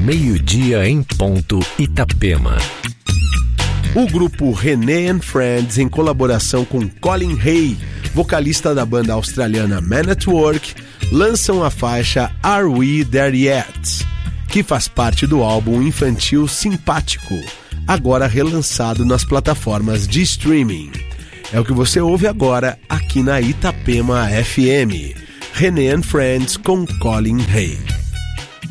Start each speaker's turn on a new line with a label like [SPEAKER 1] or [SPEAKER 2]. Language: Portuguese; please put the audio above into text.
[SPEAKER 1] meio-dia em ponto, Itapema.
[SPEAKER 2] O grupo René and Friends, em colaboração com Colin Hay, vocalista da banda australiana Man at Work, lançam a faixa Are We There Yet?, que faz parte do álbum infantil Simpático, agora relançado nas plataformas de streaming. É o que você ouve agora aqui na Itapema FM. René and Friends com Colin Hay.